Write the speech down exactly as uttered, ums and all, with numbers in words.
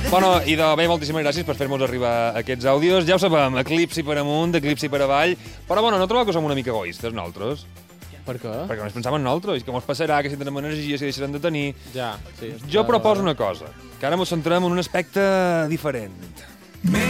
Bueno, i de bé, moltíssimes gràcies per fer-nos arribar aquests àudios. Ja ho sabem, eclipsi per amunt, eclipsi per avall. Però, bueno, no trobeu que som una mica egoistes, nosaltres? Per què? Perquè només pensàvem en nosaltres, que mos passarà, que si tenim energia, si deixarem de tenir... Ja, sí. Jo proposo una cosa, que ara ens centrem en un aspecte diferent.